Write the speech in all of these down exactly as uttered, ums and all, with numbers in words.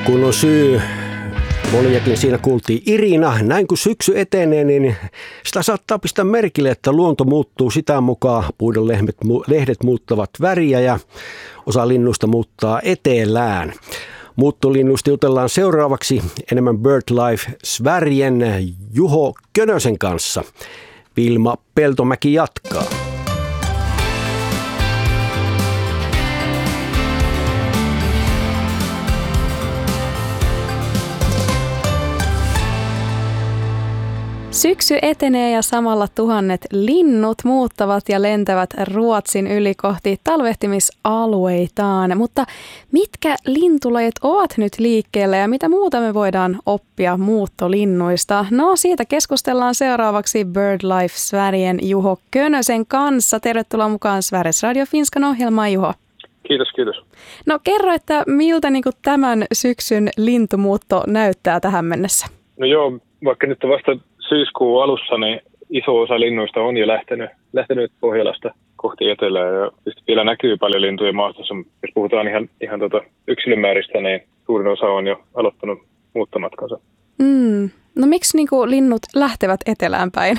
Kun on syy, moniakin siinä kuultiin Irina. Näin kun syksy etenee, niin sitä saattaa pistää merkille, että luonto muuttuu sitä mukaan. Puiden lehdet, lehdet muuttavat väriä ja osa linnuista muuttaa etelään. Muuttolinnuista jutellaan seuraavaksi enemmän BirdLife Sverige Juho Könösen kanssa. Vilma Peltomäki jatkaa. Syksy etenee ja samalla tuhannet linnut muuttavat ja lentävät Ruotsin yli kohti talvehtimisalueitaan. Mutta mitkä lintulajit ovat nyt liikkeellä ja mitä muuta me voidaan oppia muuttolinnuista? No siitä keskustellaan seuraavaksi BirdLife Sverigen Juho Könösen kanssa. Tervetuloa mukaan Sveriges Radio Finskan ohjelmaan, Juho. Kiitos, kiitos. No kerro, että miltä niin kuin tämän syksyn lintumuutto näyttää tähän mennessä? No joo, vaikka nyt vasta syyskuun alussa, niin iso osa linnuista on jo lähtenyt, lähtenyt Pohjolasta kohti etelää. Ja vielä näkyy paljon lintuja maastossa. Jos puhutaan ihan, ihan tota yksilömääristä, niin suurin osa on jo aloittanut muuttomatkansa. Mm. No miksi niin kuin linnut lähtevät etelään päin?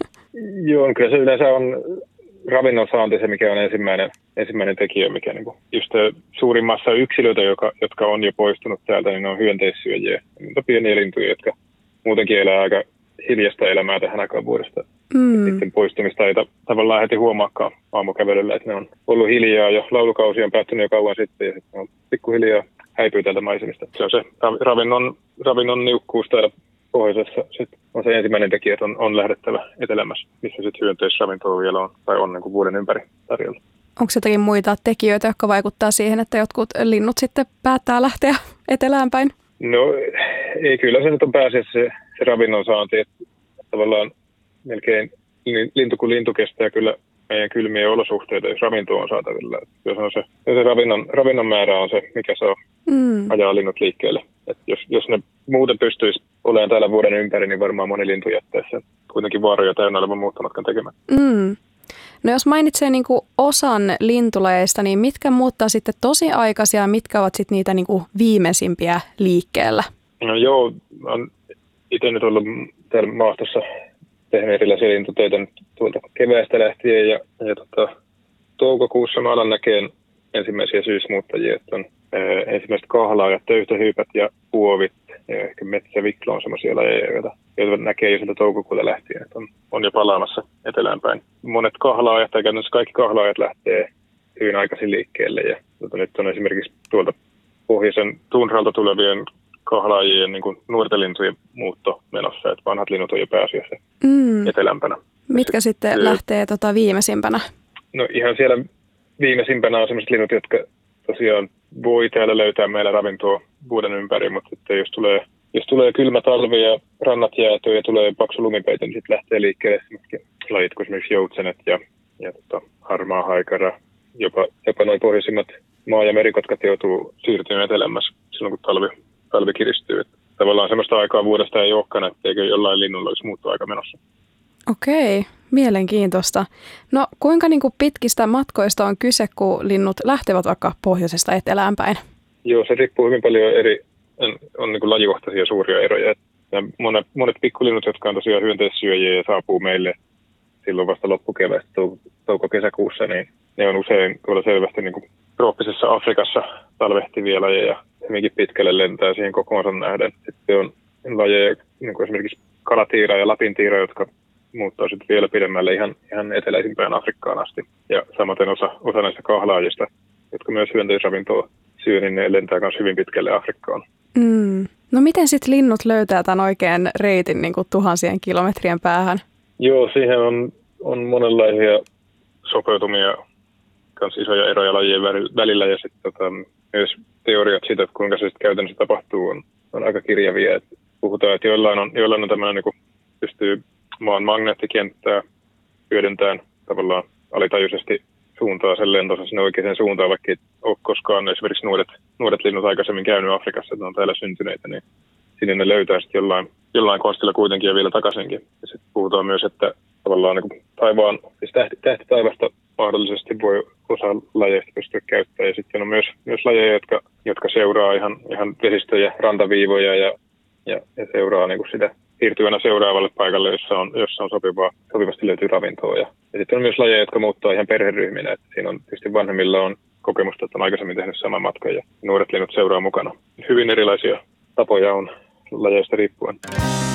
Joo, kyllä se yleensä on ravinnon saanti se, mikä on ensimmäinen, ensimmäinen tekijä, mikä niin kuin just suurin massa yksilöitä, joka, jotka on jo poistunut täältä, niin ne on hyönteissyöjiä. Niitä pieniä lintuja, jotka muutenkin elää aika hiljasta elämää tähän aikaan vuodesta. Mm. Niiden poistumista ei ta- tavallaan heti huomaakaan aamukävelyllä, että ne on ollut hiljaa jo. Laulukausi on päättynyt jo kauan sitten ja sitten on pikkuhiljaa häipyy täältä maisemista. Se on se ravinnon, ravinnon niukkuus täällä pohjoisessa. Sitten on se ensimmäinen tekijä, että on, on lähdettävä etelämässä, missä sitten hyönteisravintoa vielä on tai on niin kuin vuoden ympäri tarjolla. Onko jotakin muita tekijöitä, jotka vaikuttaa siihen, että jotkut linnut sitten päättää lähteä etelään päin? No ei, kyllä se nyt on pääasiassa se, se ravinnon saanti, että tavallaan melkein lintu kuin lintu kestää kyllä meidän kylmiä olosuhteita, jos ravinto on saatavilla. Jos on se, se ravinnon, ravinnon määrä on se, mikä saa mm. ajaa linnut liikkeelle. Et jos, jos ne muuten pystyisi olemaan täällä vuoden ympäri, niin varmaan moni lintu jättäisi sen kuitenkin vaaroja täynnä olevan muuttomatkan tekemään. Mm. No jos mainitsee niin kuin osan lintulajeista, niin mitkä muuttaa sitten tosi aikaisia ja mitkä ovat sitten niitä niin kuin viimeisimpiä liikkeellä? No joo, olen itse nyt ollut täällä maastossa tehnyt erilaisia lintutöitä tuolta keväästä lähtien ja, ja tota, toukokuussa mä alan näkeen ensimmäisiä syysmuuttajia, että on ää, ensimmäiset kahlaajat, töyhtöhyypät ja puovit ja ehkä metsäviklo on semmoisia lajeja, joita, joita näkee jo sieltä toukokuuta lähtien, että on, on jo palaamassa etelään päin. Monet kahlaajat tai käytännössä kaikki kahlaajat lähtee hyvin aikaisin liikkeelle ja tota, nyt on esimerkiksi tuolta pohjoisen tunralta tulevien kahlaajien niin kuin nuorten lintujen muutto menossa, että vanhat linnut on jo pääasiassa mm. etelämpänä. Mitkä sitten ja, lähtee tota viimeisimpänä? No ihan siellä viimeisimpänä on sellaiset linnut, jotka tosiaan voi täällä löytää meillä ravintoa vuoden ympäri, mutta sitten jos tulee, jos tulee kylmä talvi ja rannat jäätyy ja tulee paksu lumipeite, niin sitten lähtee liikkeelle lajit kuin esimerkiksi joutsenet ja, ja tota, harmaa haikara, jopa, jopa noin pohjoisimmat maa- ja merikotkat joutuu siirtymään etelämässä silloin, kun talvi talvi kiristyy. Että tavallaan sellaista aikaa vuodesta ei olekaan, etteikö jollain linnulla olisi muuttoaika menossa. Okei, mielenkiintoista. No kuinka niin kuin pitkistä matkoista on kyse, kun linnut lähtevät vaikka pohjoisesta etelään päin? Joo, se riippuu hyvin paljon eri, on, on niin kuin lajikohtaisia suuria eroja. Ja monet, monet pikkulinnut, jotka on tosiaan hyönteissyöjiä ja saapuu meille silloin vasta loppukeväästä touko-kesäkuussa, niin ne on usein tuolla selvästi niin kuin trooppisessa Afrikassa talvehtivia lajeja. Hyvinkin pitkälle lentää siihen kokoonsa nähden. Sitten on lajeja, niin kuin esimerkiksi kalatiira ja lapintiira, jotka muuttaa sitten vielä pidemmälle ihan, ihan eteläisimpään Afrikkaan asti. Ja samaten osa, osa näistä kahlaajista, jotka myös hyönteisravintoa syö, niin ne lentää myös hyvin pitkälle Afrikkaan. Mm. No miten sitten linnut löytää tämän oikean reitin niin kuin tuhansien kilometrien päähän? Joo, siihen on, on monenlaisia sopeutumia, myös isoja eroja lajien välillä ja sitten tota, myös teoriat siitä, että kuinka se sitten käytännössä tapahtuu, on, on aika kirjavia. Et puhutaan, että joillain on, joillain on tämmöinen, niin kuin pystyy maan magneettikenttää hyödyntämään tavallaan alitajuisesti suuntaa sen lentonsa sinne oikeaan suuntaan, vaikka ei ole koskaan esimerkiksi nuoret, nuoret linnut aikaisemmin käynyt Afrikassa, että ne on täällä syntyneitä, niin sinne ne löytää sitten jollain, jollain konstilla kuitenkin ja vielä takaisinkin. Ja sitten puhutaan myös, että tavallaan niin kuin taivaan, siis tähti, tähti taivasta mahdollisesti voi osa lajeista pystyä käyttämään. Ja sitten on myös, myös lajeja, jotka, jotka seuraa ihan, ihan vesistöjä, rantaviivoja ja, ja, ja seuraa niin kuin sitä siirtyy aina seuraavalle paikalle, jossa on, jossa on sopivaa, sopivasti löytyy ravintoa. Ja, ja sitten on myös lajeja, jotka muuttaa ihan perheryhminä. Et siinä on tietysti vanhemmilla on kokemusta, että on aikaisemmin tehnyt saman matkan ja nuoret linnut seuraa mukana. Hyvin erilaisia tapoja on lajeista riippuen.